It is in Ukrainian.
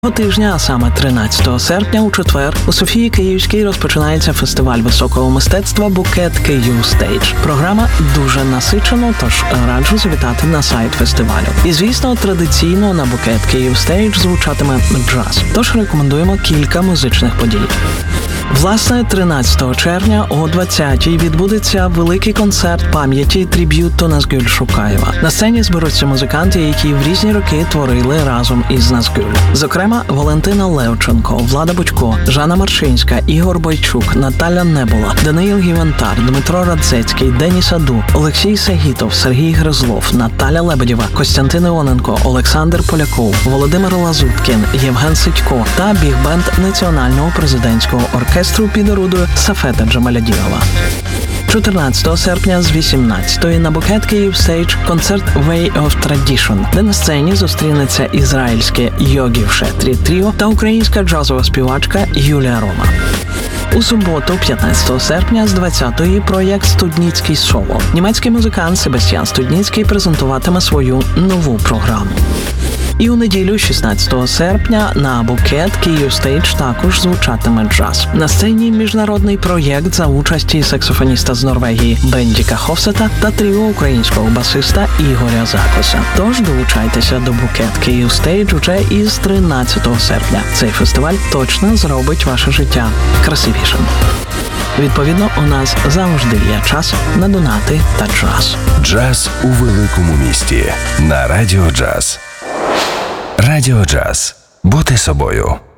Тижня, а саме 13 серпня у четвер, у Софії Київській розпочинається фестиваль високого мистецтва «Букет Київ Стейдж». Програма дуже насичена, тож раджу завітати на сайт фестивалю. І, звісно, традиційно на «Букет Київ Стейдж» звучатиме джаз. Тож рекомендуємо кілька музичних подій. Власне, 13 червня о 20-й відбудеться великий концерт пам'яті триб'юту Назгуль Шукаєва. На сцені зберуться музиканти, які в різні роки творили разом із Назгуль. Зокрема, Валентина Левченко, Влада Бучко, Жанна Маршинська, Ігор Бойчук, Наталя Небола, Даниїл Гівентар, Дмитро Радзецький, Деніс Аду, Олексій Сагітов, Сергій Гризлов, Наталя Лебедєва, Костянтин Іоненко, Олександр Поляков, Володимир Лазуткін, Євген Сидько та біг-бенд Національного президентського оркестру під орудою Сафета Джамалядінова. 14 серпня з 18-ї на «Букет Київ Стейдж» концерт «Way of Tradition», де на сцені зустрінеться ізраїльське Йогі Шетрі Тріо та українська джазова співачка Юлія Рома. У суботу, 15 серпня, з 20-ї проєкт «Студніцький соло». Німецький музикант Себастьян Студніцький презентуватиме свою нову програму. І у неділю, 16 серпня, на «Букет Київ Стейдж» також звучатиме джаз. На сцені міжнародний проєкт за участі саксофоніста з Норвегії Бендіка Хофсета та тріо українського басиста Ігоря Закоса. Тож долучайтеся до «Букет Київ Стейдж» уже із 13 серпня. Цей фестиваль точно зробить ваше життя красивішим. Відповідно, у нас завжди є час на донати та джаз. Джаз у великому місті. На Радіо Джаз. Радіо Джаз. Бути собою.